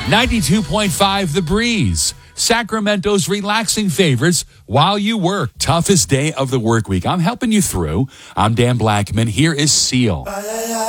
92.5 The Breeze. Sacramento's relaxing favorites while you work. Toughest day of the work week. I'm helping you through. I'm Dan Blackman. Here is Seal.